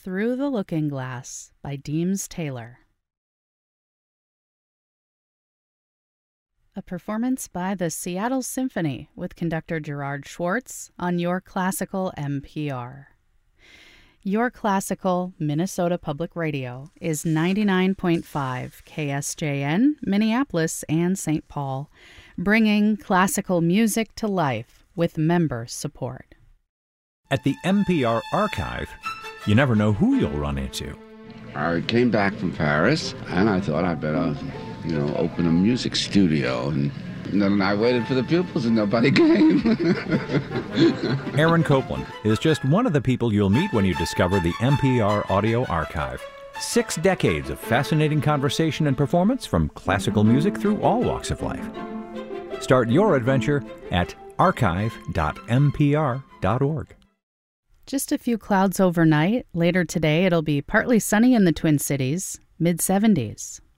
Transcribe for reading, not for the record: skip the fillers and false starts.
Through the Looking Glass by Deems Taylor. A performance by the Seattle Symphony with conductor Gerard Schwartz on Your Classical NPR. Your Classical Minnesota Public Radio is 99.5 KSJN, Minneapolis and St. Paul, bringing classical music to life with member support. At the NPR Archive, you never know who you'll run into. I came back from Paris, and I thought I'd better, open a music studio. And then I waited for the pupils, and nobody came. Aaron Copland is just one of the people you'll meet when you discover the NPR Audio Archive. 6 decades of fascinating conversation and performance from classical music through all walks of life. Start your adventure at archive.npr.org. Just a few clouds overnight. Later today, it'll be partly sunny in the Twin Cities, mid-70s.